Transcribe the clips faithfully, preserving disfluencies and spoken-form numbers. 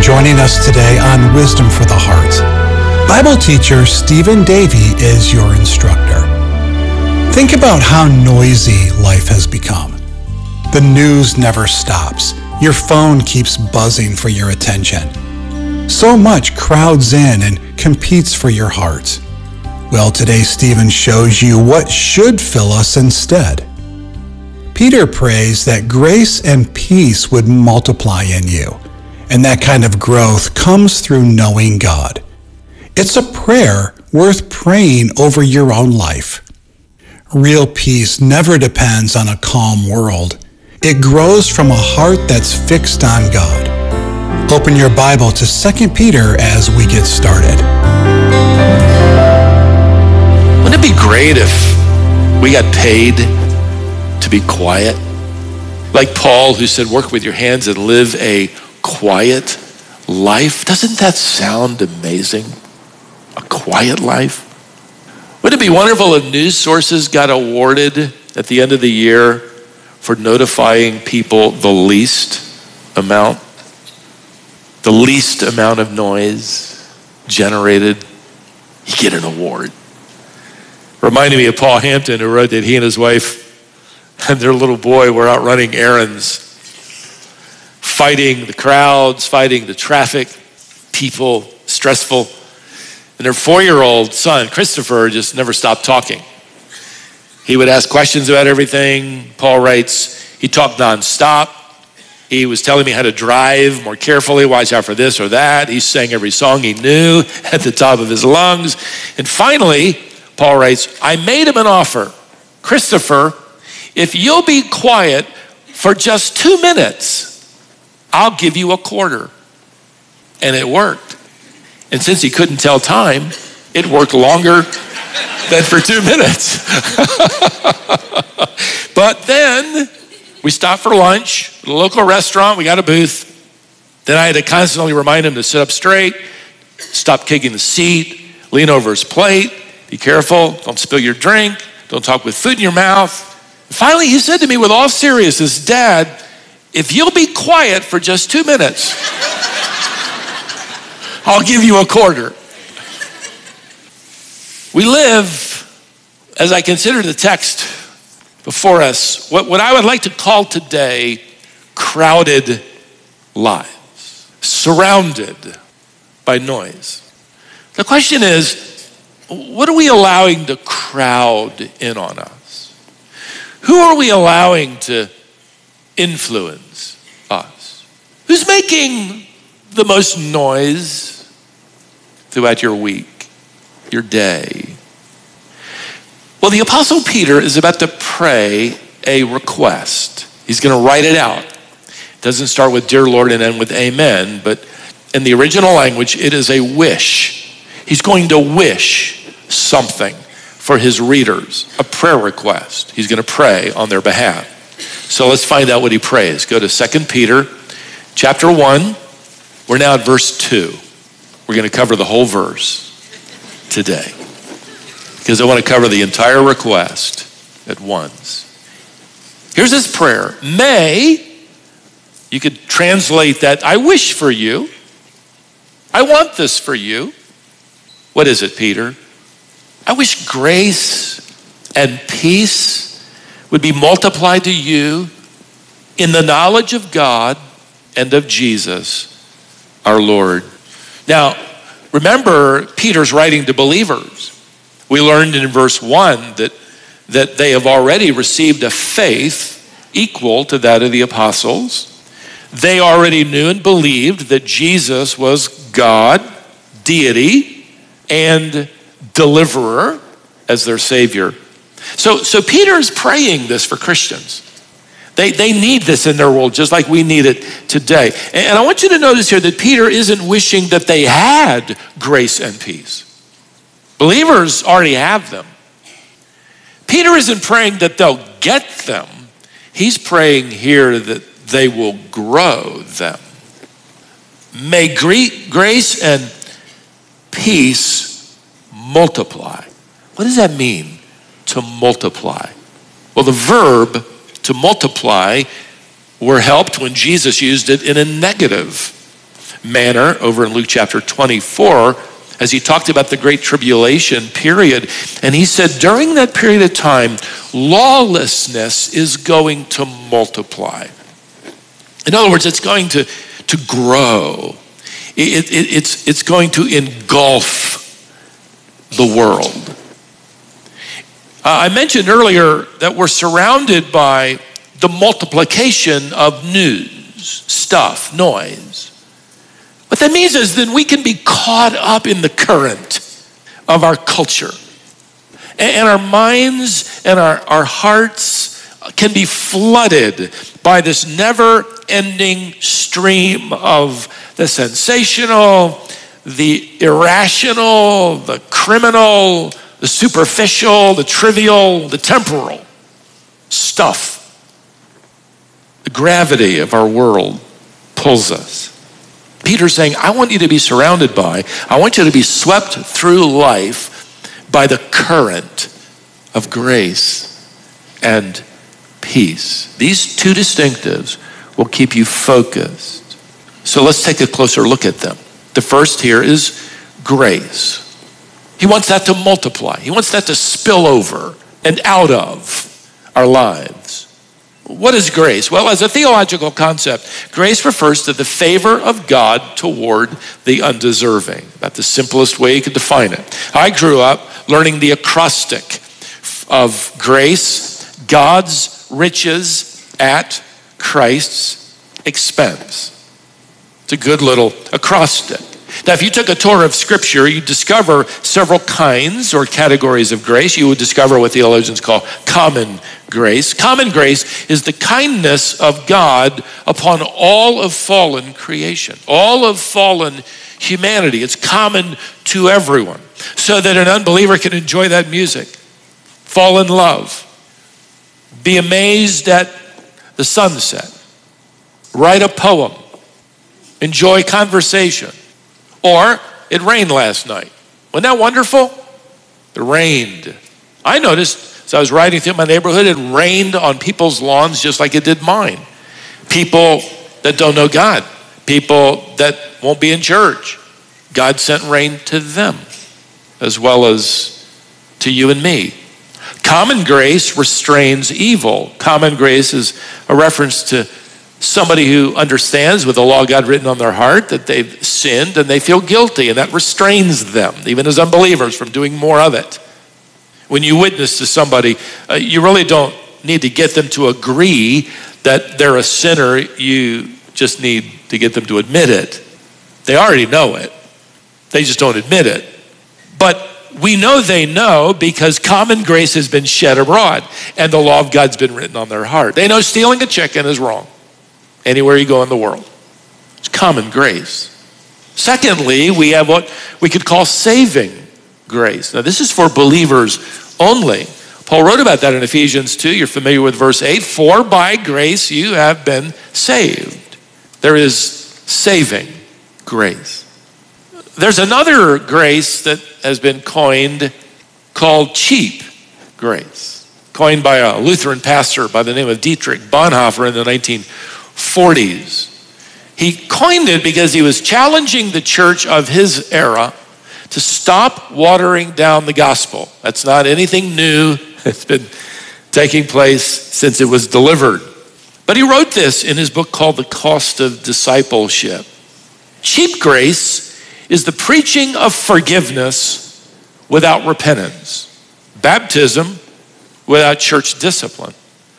joining us today on Wisdom for the Heart. Bible teacher Stephen Davey is your instructor. Think about how noisy life has become. The news never stops. Your phone keeps buzzing for your attention. So much crowds in and competes for your heart. Well, today Stephen shows you what should fill us instead. Peter prays that grace and peace would multiply in you, and that kind of growth comes through knowing God. It's a prayer worth praying over your own life. Real peace never depends on a calm world. It grows from a heart that's fixed on God. Open your Bible to Second Peter as we get started. Wouldn't it be great if we got paid to be quiet? Like Paul, who said, work with your hands and live a quiet life. Doesn't that sound amazing? A quiet life? Wouldn't it be wonderful if news sources got awarded at the end of the year for notifying people the least amount, the least amount of noise generated? You get an award. Reminded me of Paul Hampton, who wrote that he and his wife and their little boy were out running errands, fighting the crowds, fighting the traffic, people, stressful. And their four-year-old son, Christopher, just never stopped talking. He would ask questions about everything. Paul writes, he talked nonstop. He was telling me how to drive more carefully, watch out for this or that. He sang every song he knew at the top of his lungs. And finally, Paul writes, I made him an offer. Christopher, if you'll be quiet for just two minutes, I'll give you a quarter. And it worked. And since he couldn't tell time, it worked longer than for two minutes. But then we stopped for lunch at a local restaurant. We got a booth. Then I had to constantly remind him to sit up straight, stop kicking the seat, lean over his plate, be careful, don't spill your drink, don't talk with food in your mouth. Finally, he said to me with all seriousness, Dad, if you'll be quiet for just two minutes, I'll give you a quarter. We live, as I consider the text before us, what, what I would like to call today crowded lives, surrounded by noise. The question is, what are we allowing to crowd in on us? Who are we allowing to influence us? Who's making the most noise throughout your week, your day? Well, the Apostle Peter is about to pray a request. He's going to write it out. It doesn't start with dear Lord and end with amen, but in the original language, it is a wish. He's going to wish something for his readers, a prayer request. He's going to pray on their behalf. So let's find out what he prays. Go to Second Peter chapter one. We're now at verse two. We're going to cover the whole verse today because I want to cover the entire request at once. Here's his prayer. May, you could translate that, I wish for you. I want this for you. What is it, Peter? I wish grace and peace would be multiplied to you in the knowledge of God and of Jesus, our Lord. Now, remember, Peter's writing to believers. We learned in verse one that, that they have already received a faith equal to that of the apostles. They already knew and believed that Jesus was God, deity, and deliverer as their Savior. So, so Peter is praying this for Christians. They, they need this in their world just like we need it today. And I want you to notice here that Peter isn't wishing that they had grace and peace. Believers already have them. Peter isn't praying that they'll get them. He's praying here that they will grow them. May grace and peace multiply. What does that mean, to multiply? Well, the verb to multiply were helped when Jesus used it in a negative. manner over in Luke chapter twenty-four as he talked about the Great Tribulation period. And he said, during that period of time, lawlessness is going to multiply. In other words, it's going to, to grow. It, it, it's, it's going to engulf the world. Uh, I mentioned earlier that we're surrounded by the multiplication of news, stuff, noise. What that means is then we can be caught up in the current of our culture. And, and our minds and our, our hearts can be flooded by this never-ending stream of the sensational, the irrational, the criminal, the superficial, the trivial, the temporal stuff. The gravity of our world pulls us. Peter's saying, I want you to be surrounded by, I want you to be swept through life by the current of grace and peace. These two distinctives will keep you focused. So let's take a closer look at them. The first here is grace. He wants that to multiply. He wants that to spill over and out of our lives. What is grace? Well, as a theological concept, grace refers to the favor of God toward the undeserving. That's the simplest way you could define it. I grew up learning the acrostic of grace, God's riches at Christ's expense. It's a good little acrostic. Now, if you took a tour of Scripture, you'd discover several kinds or categories of grace. You would discover what theologians call common grace. Common grace is the kindness of God upon all of fallen creation, all of fallen humanity. It's common to everyone, so that an unbeliever can enjoy that music, fall in love, be amazed at the sunset, write a poem, enjoy conversation. Or, it rained last night. Wasn't that wonderful? It rained. I noticed, as I was riding through my neighborhood, it rained on people's lawns just like it did mine. People that don't know God. People that won't be in church. God sent rain to them, as well as to you and me. Common grace restrains evil. Common grace is a reference to somebody who understands with the law of God written on their heart that they've sinned and they feel guilty, and that restrains them, even as unbelievers, from doing more of it. When you witness to somebody, uh, you really don't need to get them to agree that they're a sinner. You just need to get them to admit it. They already know it. They just don't admit it. But we know they know because common grace has been shed abroad and the law of God's been written on their heart. They know stealing a chicken is wrong. Anywhere you go in the world. It's common grace. Secondly, we have what we could call saving grace. Now, this is for believers only. Paul wrote about that in Ephesians two. You're familiar with verse eight. For by grace you have been saved. There is saving grace. There's another grace that has been coined called cheap grace. Coined by a Lutheran pastor by the name of Dietrich Bonhoeffer in the nineteen forties. He coined it because he was challenging the church of his era to stop watering down the gospel. That's not anything new. It's been taking place since it was delivered. But he wrote this in his book called The Cost of Discipleship. Cheap grace is the preaching of forgiveness without repentance, baptism without church discipline,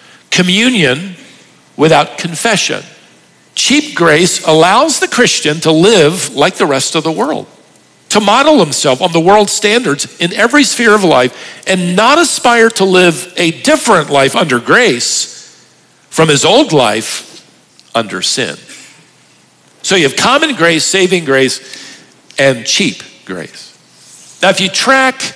communion without confession. Cheap grace allows the Christian to live like the rest of the world, to model himself on the world's standards in every sphere of life and not aspire to live a different life under grace from his old life under sin. So you have common grace, saving grace, and cheap grace. Now, if you track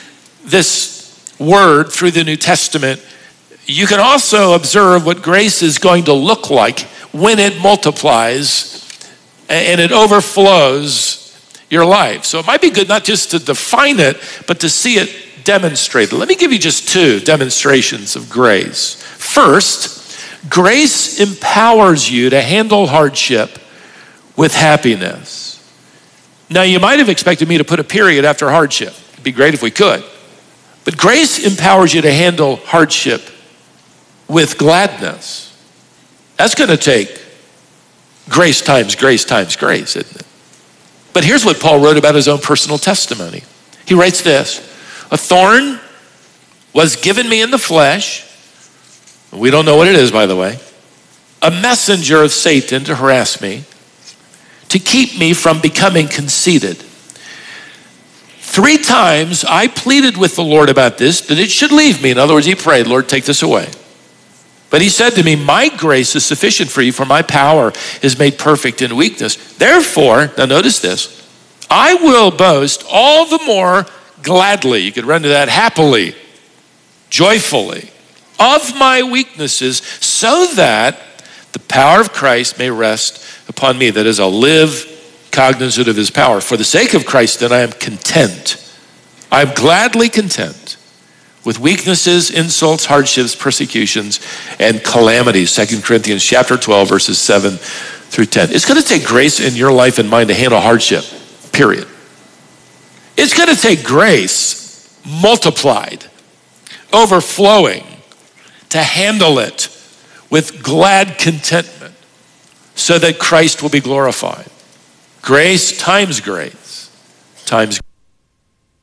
this word through the New Testament, you can also observe what grace is going to look like when it multiplies and it overflows your life. So it might be good not just to define it, but to see it demonstrated. Let me give you just two demonstrations of grace. First, grace empowers you to handle hardship with happiness. Now, you might have expected me to put a period after hardship. It'd be great if we could. But grace empowers you to handle hardship with gladness. That's going to take grace times grace times grace, isn't it? But here's what Paul wrote about his own personal testimony. He writes this: a thorn was given me in the flesh. We don't know what it is, by the way. A messenger of Satan to harass me, to keep me from becoming conceited. Three times I pleaded with the Lord about this, that it should leave me. In other words, he prayed, Lord, take this away. But he said to me, my grace is sufficient for you, for my power is made perfect in weakness. Therefore, now notice this, I will boast all the more gladly. You could render that happily, joyfully, of my weaknesses, so that the power of Christ may rest upon me. That is, I'll live cognizant of his power. For the sake of Christ, then I am content. I am gladly content with weaknesses, insults, hardships, persecutions, and calamities. Second Corinthians chapter twelve, verses seven through ten. It's going to take grace in your life and mine to handle hardship, period. It's going to take grace multiplied, overflowing, to handle it with glad contentment so that Christ will be glorified. Grace times grace times